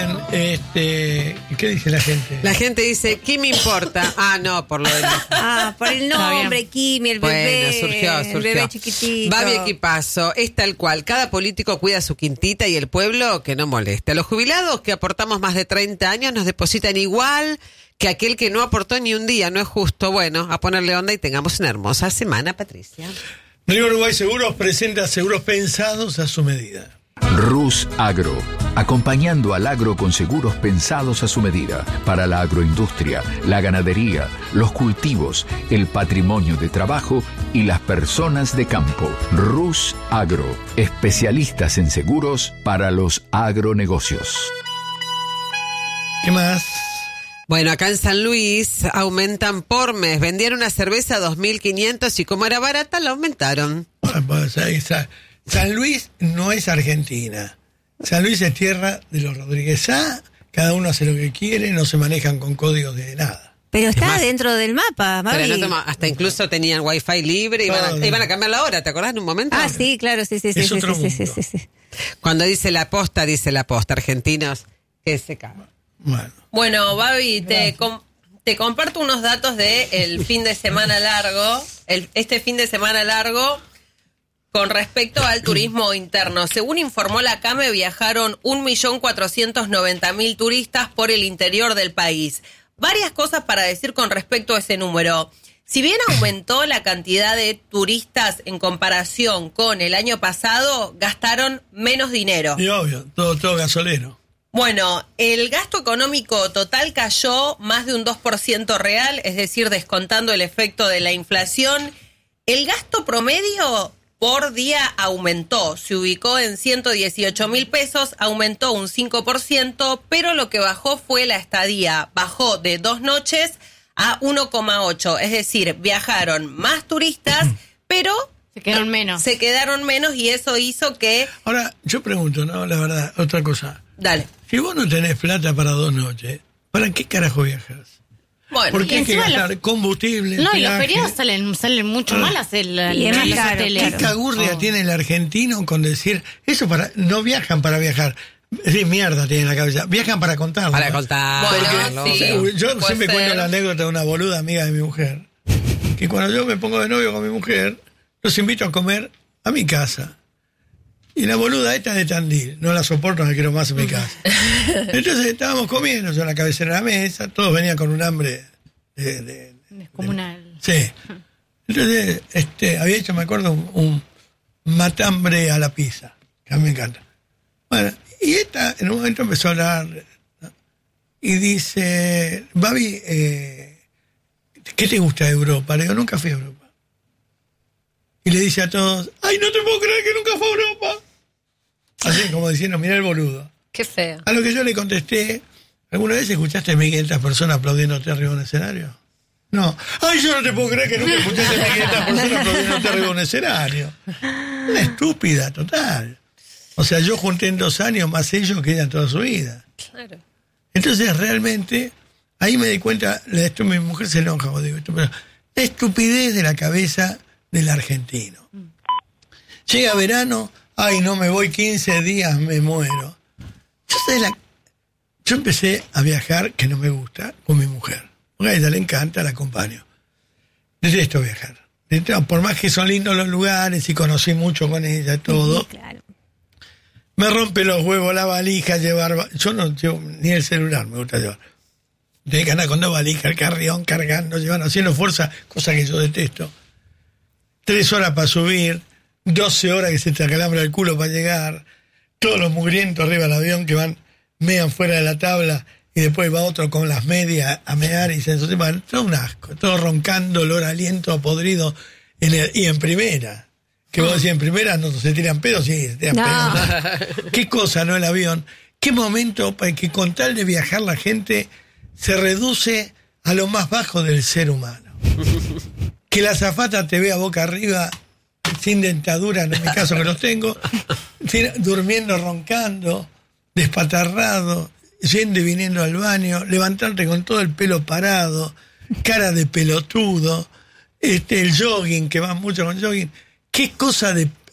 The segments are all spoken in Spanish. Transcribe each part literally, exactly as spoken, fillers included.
Bien, este, ¿qué dice la gente? La gente dice, ¿qué me importa? Ah, no, por lo de... Ah, por el nombre, Kimi, el bebé. Bueno, surgió, surgió. El bebé chiquitito. Babi Equipazo, es tal cual. Cada político cuida su quintita y el pueblo que no moleste. A los jubilados que aportamos más de treinta años nos depositan igual que aquel que no aportó ni un día. No es justo. Bueno, a ponerle onda y tengamos una hermosa semana, Patricia. Río Uruguay Seguros presenta seguros pensados a su medida. Rus Agro, acompañando al agro con seguros pensados a su medida, para la agroindustria, la ganadería, los cultivos, el patrimonio de trabajo y las personas de campo. Rus Agro, especialistas en seguros para los agronegocios. ¿Qué más? Bueno, acá en San Luis aumentan por mes. Vendían una cerveza a dos mil quinientos y como era barata, la aumentaron. Ah, pues, ahí está. San Luis no es Argentina. San Luis es tierra de los Rodríguez Sá. Cada uno hace lo que quiere, no se manejan con códigos de nada. Pero está más, dentro del mapa, Babi. Pero no toma, hasta incluso tenían wifi libre, iban a, iban a cambiar la hora, ¿te acordás en un momento? Ah, sí, claro, sí, sí, Es sí, sí, otro sí, sí, sí, sí. Cuando dice la posta, dice la posta. Argentinos, que se cagan. Bueno, Bueno, Babi, te, com- te comparto unos datos de el fin de semana largo. El, este fin de semana largo con respecto al turismo interno. Según informó la CAME, viajaron un millón cuatrocientos noventa mil turistas por el interior del país. Varias cosas para decir con respecto a ese número. Si bien aumentó la cantidad de turistas en comparación con el año pasado, gastaron menos dinero. y obvio, todo, todo gasolero. Bueno, el gasto económico total cayó más de un dos por ciento real, es decir, descontando el efecto de la inflación. El gasto promedio por día aumentó, se ubicó en ciento dieciocho mil pesos, aumentó un cinco por ciento, pero lo que bajó fue la estadía, bajó de dos noches a uno coma ocho, es decir, viajaron más turistas, pero Se quedaron menos. se quedaron menos y eso hizo que... Ahora, yo pregunto, ¿no? La verdad, otra cosa. Dale. Si vos no tenés plata para dos noches, ¿para qué carajo viajas? Bueno, ¿Por qué y hay que encima gastar los- combustible? No, y los peaje? feriados salen, salen mucho Ah. mal hacer la, Y es la- más los caro, hoteles. ¿Qué cagurria Oh. tiene el argentino con decir eso? Para no viajan para viajar? Sí, mierda tiene en la cabeza. Viajan para contarlo. Para ¿no? contar. Bueno, Porque, sí. o sea, yo puede siempre ser. cuento la anécdota de una boluda amiga de mi mujer. Que cuando yo me pongo de novio con mi mujer, los invito a comer a mi casa. Y la boluda esta de Tandil, no la soporto, no la quiero más en mi casa. Entonces estábamos comiendo, yo en la cabecera de la mesa, todos venían con un hambre de... de- Descomunal. sí. Entonces, este, había hecho, me acuerdo, un, un matambre a la pizza, que a mí me encanta. Bueno, y esta en un momento empezó a hablar, ¿no? Y dice, Babi, eh, ¿qué te gusta de Europa? Le digo, nunca fui a Europa. Y le dice a todos, ay, no te puedo creer que nunca fue a Europa. Así como diciendo, mira el boludo. Qué feo. A lo que yo le contesté, ¿alguna vez escuchaste a mil quinientas personas aplaudiéndote arriba de un escenario? No. Ay, yo no te puedo creer que nunca escuchaste a mil quinientas personas aplaudiéndote arriba de un escenario. Una estúpida, total. O sea, yo junté en dos años más ellos que ella en toda su vida. Claro. Entonces, realmente, ahí me di cuenta, la esto, mi mujer se enoja, cuando digo esto, pero la estupidez de la cabeza del argentino. Llega verano, ay, no me voy quince días, me muero. Yo, sé la, yo empecé a viajar, que no me gusta, con mi mujer. Porque a ella le encanta, la acompaño. Detesto viajar. Detesto, por más que son lindos los lugares y conocí mucho con ella, todo. Sí, claro. Me rompe los huevos la valija, llevar... Yo no llevo ni el celular, me gusta llevar. Tenés que andar con dos valijas, el carrión, cargando, llevando, haciendo fuerza, cosa que yo detesto. Tres horas para subir, doce horas que se te acalambra el culo para llegar, todos los mugrientos arriba del avión que van, mean fuera de la tabla, y después va otro con las medias a mear y se ensucian. Todo un asco, todo roncando, olor a aliento podrido, en el- y en primera. Que vos decís, en primera no se tiran pedos, sí, se tiran No. pedos. ¿Qué cosa, no, el avión? ¿Qué momento para que con tal de viajar la gente se reduce a lo más bajo del ser humano? Que la azafata te vea boca arriba, sin dentadura, en mi caso que los tengo, sin- durmiendo, roncando, despatarrado, yendo y viniendo al baño, levantarte con todo el pelo parado, cara de pelotudo, este, el jogging, que va mucho con jogging. ¿Qué cosa de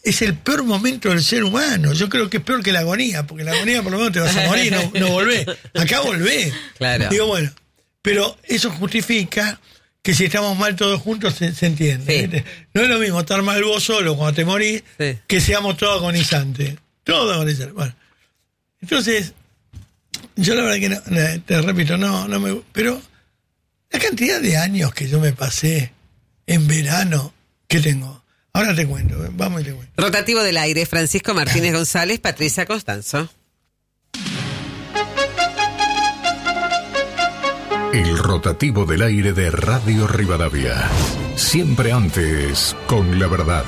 es el peor momento del ser humano. Yo creo que es peor que la agonía, porque la agonía por lo menos te vas a morir, no, no volvés. Acá volvés. Claro. Digo, bueno, pero eso justifica que si estamos mal todos juntos se, se entiende. Sí. No es lo mismo estar mal vos solo cuando te morís, Sí. que seamos todos agonizantes. Todos agonizantes. Bueno, entonces, yo la verdad que no, te repito, no, no me... Pero la cantidad de años que yo me pasé en verano, ¿qué tengo? Ahora te cuento, vamos y te cuento. Rotativo del aire, Francisco Martínez González, Patricia Constanzo. El rotativo del aire de Radio Rivadavia. Siempre antes, con la verdad.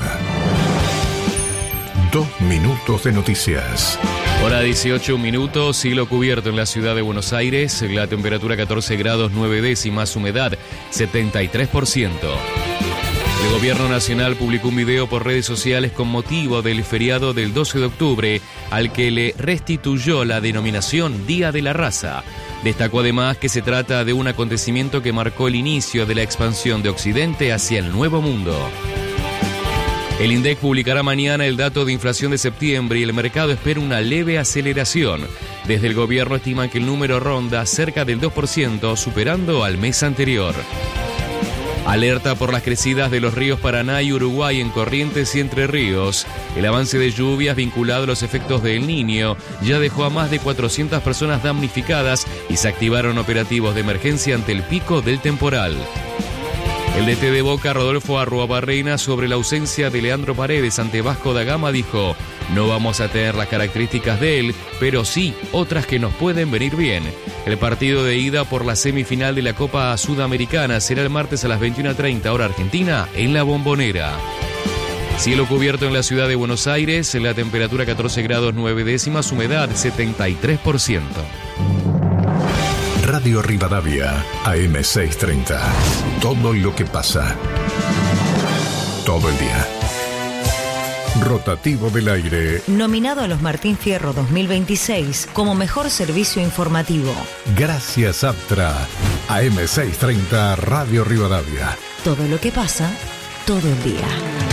Dos minutos de noticias. Hora dieciocho minutos, cielo cubierto en la ciudad de Buenos Aires, la temperatura catorce grados nueve décimas, humedad setenta y tres por ciento. El gobierno nacional publicó un video por redes sociales con motivo del feriado del doce de octubre, al que le restituyó la denominación Día de la Raza. Destacó además que se trata de un acontecimiento que marcó el inicio de la expansión de Occidente hacia el Nuevo Mundo. El INDEC publicará mañana el dato de inflación de septiembre y el mercado espera una leve aceleración. Desde el gobierno estiman que el número ronda cerca del dos por ciento, superando al mes anterior. Alerta por las crecidas de los ríos Paraná y Uruguay en Corrientes y Entre Ríos. El avance de lluvias vinculado a los efectos del Niño ya dejó a más de cuatrocientas personas damnificadas y se activaron operativos de emergencia ante el pico del temporal. El D T de Boca, Rodolfo Arruabarrena, sobre la ausencia de Leandro Paredes ante Vasco da Gama, dijo: no vamos a tener las características de él, pero sí otras que nos pueden venir bien. El partido de ida por la semifinal de la Copa Sudamericana será el martes a las veintiuna treinta hora argentina en La Bombonera. Cielo cubierto en la ciudad de Buenos Aires, la temperatura catorce grados nueve décimas, humedad setenta y tres por ciento. Radio Rivadavia, A M seiscientos treinta. Todo lo que pasa. Todo el día. Rotativo del aire. Nominado a los Martín Fierro dos mil veintiséis como mejor servicio informativo. Gracias, Aptra. A M seiscientos treinta, Radio Rivadavia. Todo lo que pasa, todo el día.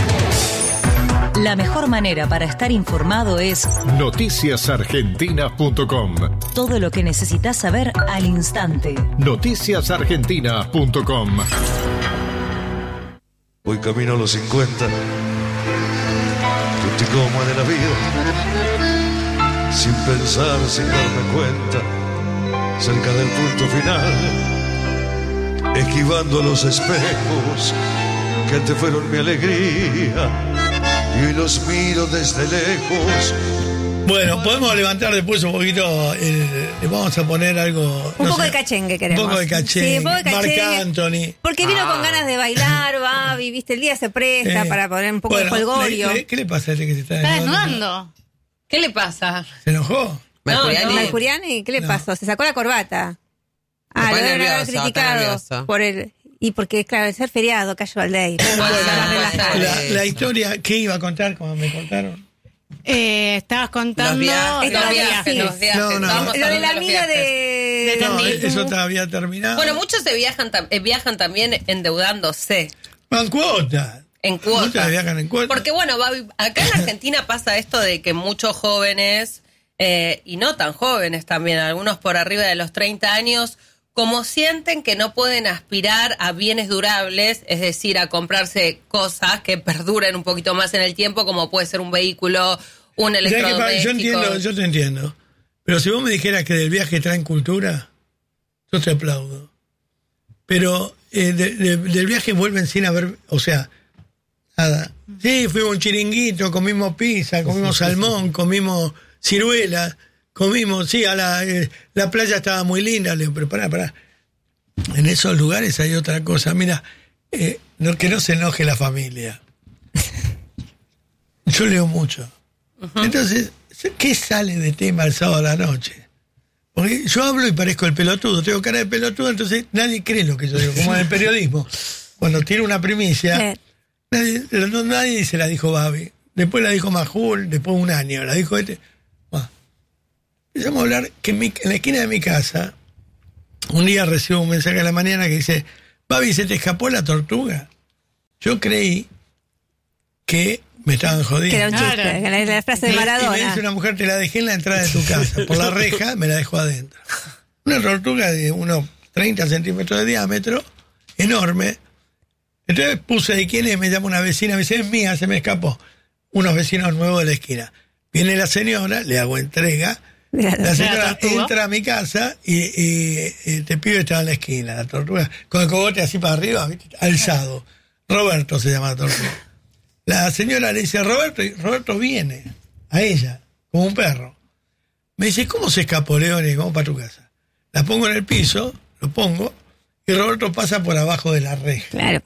La mejor manera para estar informado es noticias argentinas punto com. todo lo que necesitas saber al instante. noticias argentinas punto com. Voy camino a los cincuenta, tutti como de la vida, sin pensar, sin darme cuenta, cerca del punto final, esquivando los espejos que antes fueron mi alegría. Y hoy los miro desde lejos. Bueno, podemos levantar después un poquito, eh, le vamos a poner algo... Un no poco sé, de cachengue queremos. Un poco de cachengue. Sí, un poco de cachengue. Marc Anthony. Porque vino Ah. con ganas de bailar, Babi, viste, el día se presta Eh, para poner un poco bueno, de folgorio. le- le- ¿Qué le pasa a este que se está Está desnudando? desnudando. ¿Qué le pasa? ¿Se enojó? Mercuriani. Mercuriani, ¿qué le No. pasó? Se sacó la corbata. Ah, Está lo deben haber nervioso, está criticado nervioso. por el... Y porque, claro, el ser feriado, casual day. Ah, relajado. La, la Eso. historia, ¿qué iba a contar como me contaron? Eh, estabas contando Los viajes, los Los viajes, viajes, sí. los viajes. No, no. Estábamos Lo de hablando la los amiga viajes. de... No, Tandil. eso te había terminado. Bueno, muchos se viajan, tam- eh, viajan también endeudándose En cuota. en Muchas cuotas. viajan en cuota. Porque bueno, Babi, acá en Argentina pasa esto de que muchos jóvenes, eh, y no tan jóvenes también, algunos por arriba de los treinta años, como sienten que no pueden aspirar a bienes durables, es decir, a comprarse cosas que perduren un poquito más en el tiempo, como puede ser un vehículo, un Ya que pa- electrodoméstico. yo entiendo, yo te entiendo. Pero si vos me dijeras que del viaje traen cultura, yo te aplaudo. Pero eh, de- de- del viaje vuelven sin haber, o sea, nada. Sí, fuimos a un chiringuito, comimos pizza, comimos salmón, comimos ciruela, comimos, sí, a la, eh, la playa estaba muy linda, le digo, pero pará, pará. En esos lugares hay otra cosa. Mira, eh, no, que no se enoje la familia. Yo leo mucho. Entonces, ¿qué sale de tema el sábado a la noche? Porque yo hablo y parezco el pelotudo, tengo cara de pelotudo, entonces nadie cree lo que yo digo, como en el periodismo. Cuando tiro una primicia, Sí. nadie, no- nadie dice la dijo Babi, después la dijo Majul, después un año, la dijo este. Bueno, empezamos a hablar que en, mi- en la esquina de mi casa, un día recibo un mensaje a la mañana que dice, Babi, ¿se te escapó la tortuga? Yo creí que Me estaban jodiendo. Que era un chiste, Claro. que la, la frase de Y me- Y me Maradona. dice una mujer, te la dejé en la entrada de tu casa. Por la reja me la dejó adentro. Una tortuga de unos treinta centímetros de diámetro, enorme. Entonces puse de quién es, me llama una vecina, me dice, es mía, se me escapó. Unos vecinos nuevos de la esquina. Viene la señora, le hago entrega. Mira, La señora tortuga? entra a mi casa y, y, y este pibe estaba en la esquina, la tortuga, con el cogote así para arriba, ¿viste? Alzado. Roberto se llama la tortuga. La señora le dice, Roberto, y Roberto viene a ella, como un perro. Me dice, ¿cómo se escapó, León? Y vamos para tu casa. La pongo en el piso, lo pongo, y Roberto pasa por abajo de la reja. Claro.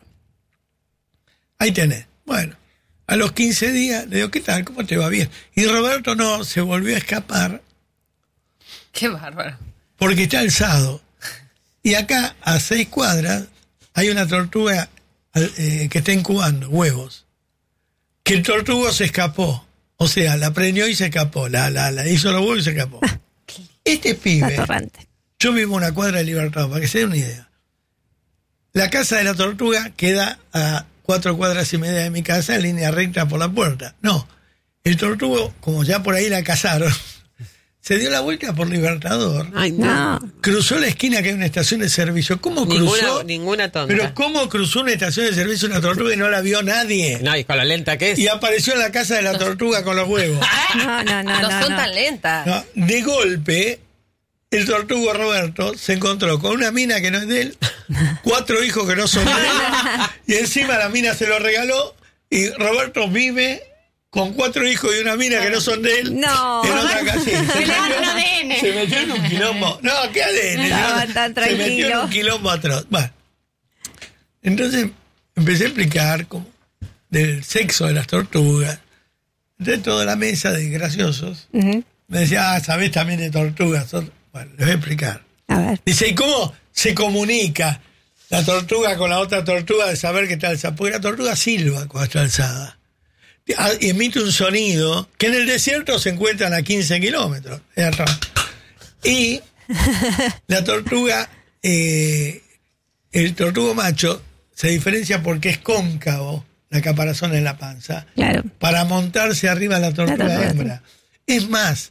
Ahí tenés. Bueno, a los quince días le digo, ¿qué tal? ¿Cómo te va? Bien. Y Roberto no, se volvió a escapar Qué bárbaro. porque está alzado. Y acá, a seis cuadras, hay una tortuga eh, que está incubando huevos. Que el tortugo se escapó. O sea, la preñó y se escapó. La, la, la hizo los huevos y se escapó. Este Está pibe, torrante. yo vivo en una cuadra de Libertad, para que se den una idea. La casa de la tortuga queda a cuatro cuadras y media de mi casa en línea recta por la puerta. No, el tortugo, como ya por ahí la cazaron, se dio la vuelta por Libertador, Ay, no. No. cruzó la esquina que hay una estación de servicio. ¿Cómo cruzó? Ninguna, ninguna tonta. Pero ¿cómo cruzó una estación de servicio una tortuga y no la vio nadie? No, y con la lenta que es. Y apareció en la casa de la tortuga con los huevos. No, no, no. No, no, son no. tan lentas. No, de golpe, el tortugo Roberto se encontró con una mina que no es de él, cuatro hijos que no son de él, y encima la mina se lo regaló, y Roberto vive con cuatro hijos y una mina que no son de él. No. En otra casa. Sí, se, Se le dan metió, un A D N. se metió en un quilombo. No, ¿qué A D N? Estaba Se- tan Se metió en tranquilo. un quilombo atroz. Bueno, entonces empecé a explicar como del sexo de las tortugas. Entonces toda la mesa de graciosos Ujú. me decía, ah, sabés también de tortugas. Son- Bueno, les voy a explicar. A ver. Dice, ¿y cómo se comunica la tortuga con la otra tortuga de saber que está alzada? Porque la tortuga silba cuando está alzada. Ah, y emite un sonido que en el desierto se encuentran a quince kilómetros. Es atrás. Y la tortuga, eh, el tortugo macho se diferencia porque es cóncavo, la caparazón en la panza, Claro. para montarse arriba a la tortuga tortuga. hembra. Es más,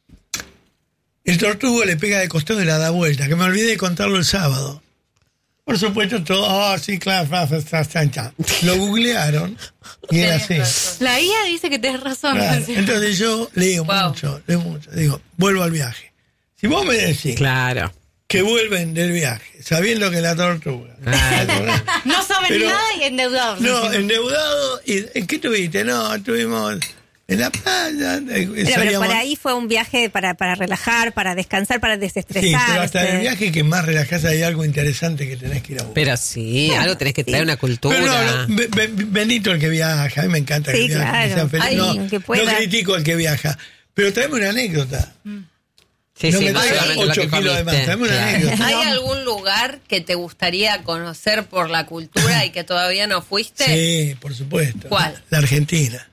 el tortugo le pega de costado y la da vuelta, que me olvidé de contarlo el sábado. Por supuesto, todo, ah, sí, claro, fa, fa, fa, fa, fa. Lo googlearon y era así. Tenés razón. La I A dice que tenés razón. Claro. Entonces yo leo Wow. mucho, leo mucho. Digo, vuelvo al viaje. Si vos me decís Claro. que vuelven del viaje, sabiendo que la tortuga. No saben Pero- nada y endeudados. No, dicen. endeudado. ¿Y en qué tuviste? No, estuvimos en la playa. eh, Pero, pero salíamos- por ahí fue un viaje para, para relajar, para descansar, para Sí, desestresar. pero hasta en el este. viaje que más relajás hay algo interesante que tenés que ir a buscar. Pero sí, algo tenés que traer una cultura. Pero no, no, be- be- bendito el que viaja, a mí me encanta que Sí, viaje, claro. que sean felices. Ay, no, que pueda. no critico al que viaja, pero tráeme una anécdota. Sí, no sí, me no traigas solamente lo ocho que kilos de más, comiste. tráeme una Claro. anécdota. ¿Hay algún lugar que te gustaría conocer por la cultura y que todavía no fuiste? Sí, por supuesto. ¿Cuál? La Argentina.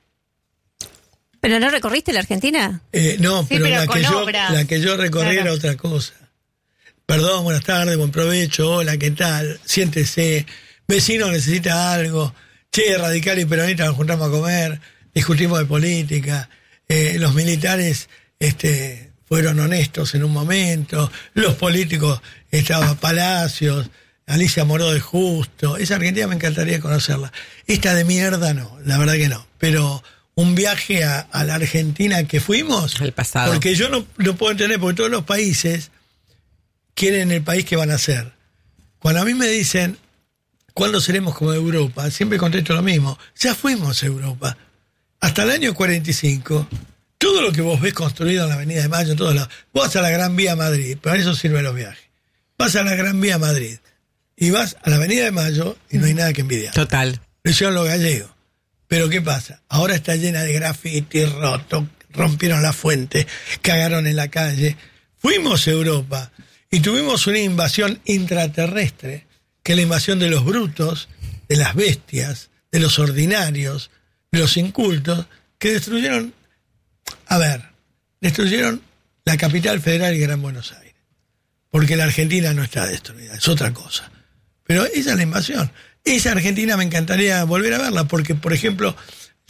¿Pero no recorriste la Argentina? Eh, no, Sí, pero, pero la, con que yo, obras. la que yo recorrí Claro. era otra cosa. Perdón, buenas tardes, buen provecho, hola, ¿qué tal? Siéntese. Vecino necesita algo. Che, radical y peronista nos juntamos a comer, discutimos de política. Eh, los militares este, fueron honestos en un momento. Los políticos, estaba Palacios, Alicia Moró de Justo. Esa Argentina me encantaría conocerla. Esta de mierda no, la verdad que no. Pero un viaje a, a la Argentina que fuimos. Al pasado. Porque yo no, no puedo entender, porque todos los países quieren el país que van a ser. Cuando a mí me dicen, ¿cuándo seremos como Europa? Siempre contesto lo mismo. Ya fuimos a Europa. Hasta el año cuarenta y cinco, todo lo que vos ves construido en la Avenida de Mayo, en todos lados, vos vas a la Gran Vía Madrid, para eso sirven los viajes. Vas a la Gran Vía Madrid y vas a la Avenida de Mayo y no hay nada que envidiar. Total. Lo hicieron los gallegos. Pero ¿qué pasa? Ahora está llena de grafiti, roto, rompieron la fuente, cagaron en la calle. Fuimos a Europa y tuvimos una invasión intraterrestre, que es la invasión de los brutos, de las bestias, de los ordinarios, de los incultos, que destruyeron, a ver, destruyeron la capital federal y Gran Buenos Aires. Porque la Argentina no está destruida, es otra cosa. Pero esa es la invasión. Esa Argentina me encantaría volver a verla, porque, por ejemplo,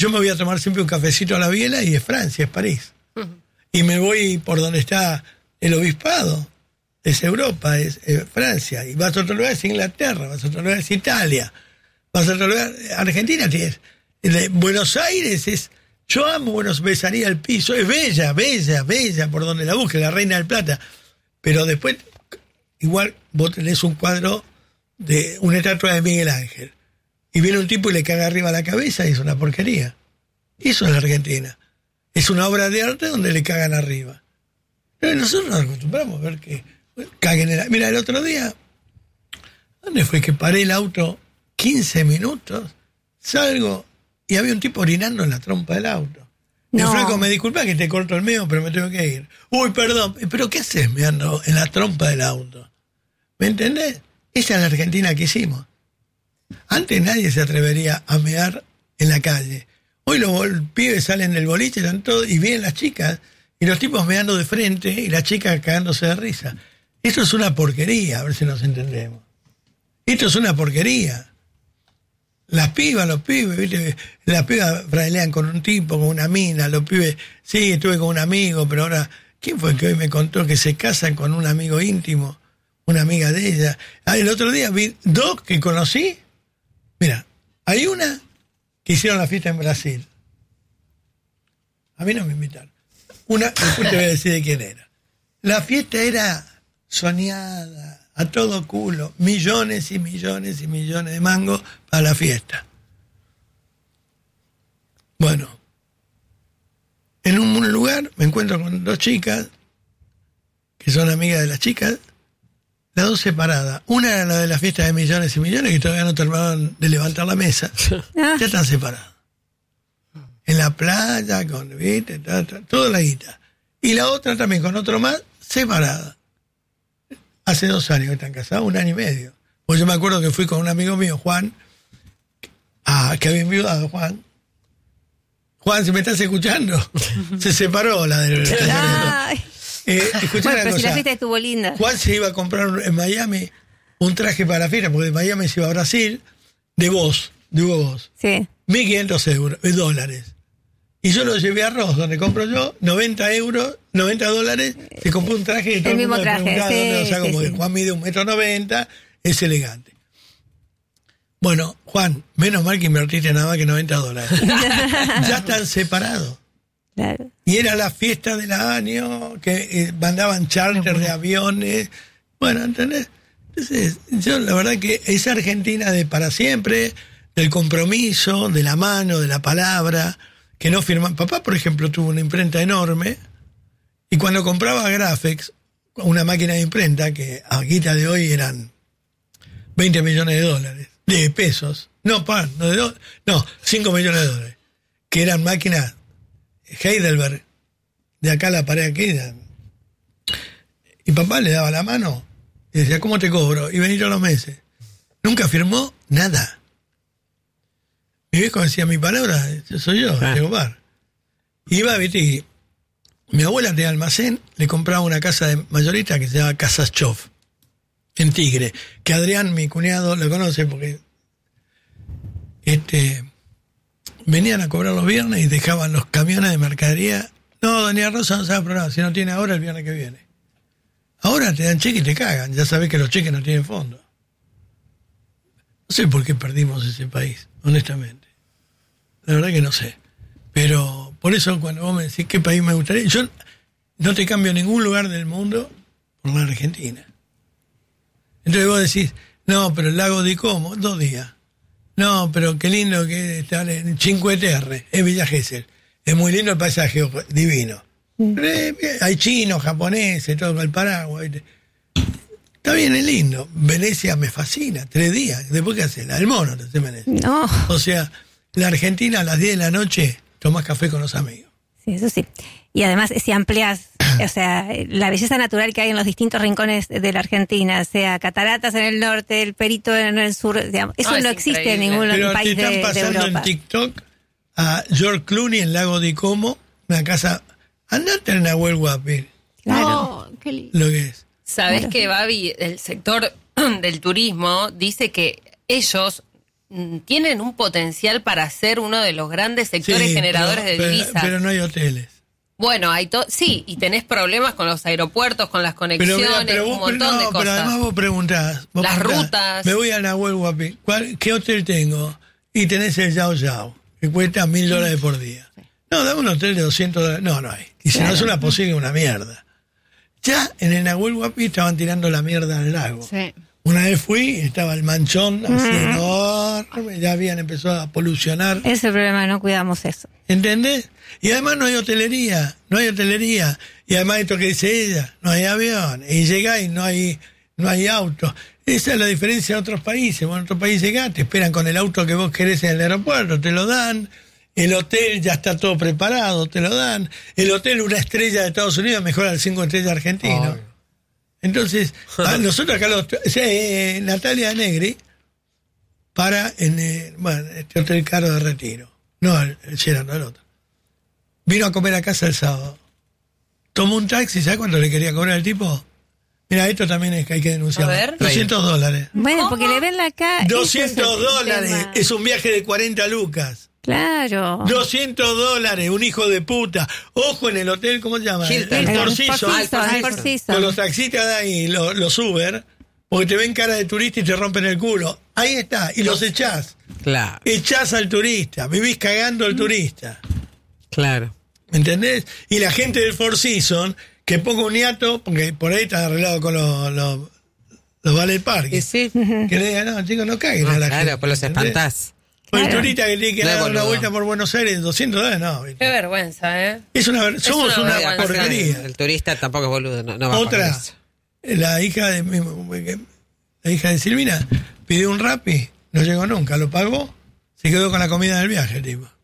yo me voy a tomar siempre un cafecito a la biela y es Francia, es París. Uh-huh. Y me voy por donde está el obispado, es Europa, es, es Francia. Y vas a otro lugar, es Inglaterra, vas a otro lugar, es Italia. Vas a otro lugar, Argentina tienes. Buenos Aires es, yo amo Buenos, besaría el piso, es bella, bella, bella, por donde la busque, la Reina del Plata. Pero después, igual vos tenés un cuadro de una estatua de Miguel Ángel. Y viene un tipo y le caga arriba la cabeza y es una porquería. Eso es la Argentina. Es una obra de arte donde le cagan arriba. Pero nosotros nos acostumbramos a ver que caguen en la... Mira, el otro día, ¿dónde fue que paré el auto quince minutos? Salgo y había un tipo orinando en la trompa del auto. No. El flaco, me disculpa que te corto el medio, pero me tengo que ir. Uy, perdón, ¿pero qué haces meando en la trompa del auto? ¿Me entendés? Esa es la Argentina que hicimos. Antes nadie se atrevería a mear en la calle. Hoy los pibes salen del boliche, están todos, y vienen las chicas, y los tipos meando de frente, y las chicas cagándose de risa. Esto es una porquería, a ver si nos entendemos. Esto es una porquería. Las pibas, los pibes, ¿viste? Las pibas frailean con un tipo, con una mina, los pibes, sí, estuve con un amigo, pero ahora, ¿quién fue que hoy me contó que se casan con un amigo íntimo? Una amiga de ella. Ah, el otro día vi dos que conocí. Mira, hay una que hicieron la fiesta en Brasil. A mí no me invitaron. Una, después te voy a decir de quién era. La fiesta era soñada, a todo culo, millones y millones y millones de mangos para la fiesta. Bueno, en un lugar me encuentro con dos chicas que son amigas de las chicas, las dos separadas. Una era la de la fiesta de millones y millones, que todavía no terminaron de levantar la mesa. Ya están separadas. En la playa, con, ¿viste? Toda la guita. Y la otra también con otro más, separada. Hace dos años que están casados, un año y medio. Pues yo me acuerdo que fui con un amigo mío, Juan, a, que había enviudado, Juan. Juan, si me estás escuchando, se separó la del... Eh, escuchá bueno, una pero cosa. si la fiesta estuvo linda. Juan se iba a comprar en Miami un traje para la fiesta, porque de Miami se iba a Brasil, de Voz, de Hugo Boss. Sí. mil quinientos euros, eh, dólares. Y yo lo llevé a Ross, donde compro yo, noventa euros, noventa dólares, se compró un traje y todo el el mismo mundo traje, me preguntaba sí, dónde lo saco, sí, porque sí. Juan mide un metro noventa, es elegante. Bueno, Juan, menos mal que invertiste nada más que noventa dólares. Ya están separados. Claro. Y era la fiesta del año, que eh, mandaban charter de aviones. Bueno, ¿entendés? Entonces, yo la verdad que esa Argentina de para siempre, del compromiso, de la mano, de la palabra, que no firman. Papá, por ejemplo, tuvo una imprenta enorme, y cuando compraba Graphex, una máquina de imprenta, que a guita de hoy eran veinte millones de dólares, de pesos, no, pan, no, de do, no, cinco millones de dólares, que eran máquinas Heidelberg, de acá a la pared aquí. Y papá le daba la mano y decía, ¿cómo te cobro? Y vení todos los meses. Nunca firmó nada. Mi viejo decía, mi palabra, soy yo, Ah. tengo bar. Iba, viste, y mi abuela tenía almacén, le compraba una casa de mayorista que se llama Casas Chof, en Tigre, que Adrián, mi cuñado, lo conoce porque este venían a cobrar los viernes y dejaban los camiones de mercadería. No, doña Rosa no sabe programar, si no tiene ahora, el viernes que viene. Ahora te dan cheque y te cagan, ya sabés que los cheques no tienen fondo. No sé por qué perdimos ese país, honestamente. La verdad que no sé. Pero por eso cuando vos me decís qué país me gustaría, yo no te cambio ningún lugar del mundo por la Argentina. Entonces vos decís, no, pero el lago de Como, dos días. No, pero qué lindo que estar en Cinque Terre, en Villa Gesell. Es muy lindo el paisaje, divino. Pero, eh, hay chinos, japoneses, todo con el paraguas. ¿Viste? Está bien, es lindo. Venecia me fascina, tres días. Después, ¿qué haces? La del mono, te haces Venecia. No. O sea, la Argentina a las diez de la noche tomás café con los amigos. Sí, eso sí. Y además, si amplias, o sea, la belleza natural que hay en los distintos rincones de la Argentina, sea cataratas en el norte, el Perito en el sur, digamos, eso No, no, es existe increíble. en ningún Pero país te están de, de pasando Europa. en TikTok a George Clooney en Lago de Como, una casa. Andate en Nahuel Huapi, Claro. No, qué lindo. lo que es. Sabes Claro. que, Babi, el sector del turismo dice que ellos mm, tienen un potencial para ser uno de los grandes sectores Sí, generadores pero, de pero- divisas. Pero no hay hoteles. Bueno, hay to- sí, y tenés problemas con los aeropuertos, con las Pero, conexiones, mira, pero vos, un montón no, de cosas. pero además vos preguntás. vos Las preguntás, rutas. Me voy a Nahuel Huapi. ¿cuál- ¿Qué hotel tengo? Y tenés el Yao Yao, que cuesta mil dólares por día. No, dame un hotel de doscientos dólares. No, no hay. Y si no es una posible, una mierda. Ya en el Nahuel Huapi estaban tirando la mierda al lago. Sí. Una vez fui, estaba el manchón así enorme, ya habían empezado a polucionar. Ese es el problema, no cuidamos eso. ¿Entendés? Y además no hay hotelería, no hay hotelería. Y además esto que dice ella, no hay avión. Y llegás y no hay, no hay auto. Esa es la diferencia de otros países. Bueno, en otros países llegás, te esperan con el auto que vos querés en el aeropuerto, te lo dan. El hotel ya está todo preparado, te lo dan. El hotel, una estrella de Estados Unidos, mejor al cinco estrellas argentino. Ay. Entonces, a nosotros acá, los, o sea, eh, Natalia Negri, para en eh, bueno, este hotel caro de Retiro. No, el, el Sheraton, el otro. Vino a comer a casa el sábado. Tomó un taxi, ¿sabes cuánto le quería cobrar el tipo? Mira, esto también es que hay que denunciar. A ver. doscientos dólares. Bueno, porque le ven la cara. doscientos dólares. Es un viaje de cuarenta lucas. Claro. doscientos dólares, un hijo de puta. Ojo en el hotel, ¿cómo se llama? Hilton. El El Four Seasons. Four Ah, el Four Seasons, el Seasons. Four Seasons. Con los taxistas de ahí, los, los Uber, porque te ven cara de turista y te rompen el culo. Ahí está, y los echás. Claro, Echás al turista, vivís cagando al turista. claro. ¿Me entendés? Y la gente del Four Seasons, que ponga un hiato, porque por ahí está arreglado con los, los, los Ballet Park. Y sí, Que le digan, no, chicos, no caguen no, a la claro, gente. pues los ¿entendés? espantás. O el Claro. turista que tiene que No es dar una boludo. vuelta por Buenos Aires, doscientos dólares, no. ¿viste? Qué vergüenza, ¿eh? Es una, ver- somos una una, vergüenza. porquería. El turista tampoco es boludo, no, no va a Otra, pagar eso. la hija de mi- la hija de Silvina pidió un Rappi, no llegó nunca, lo pagó, se quedó con la comida del viaje, tipo.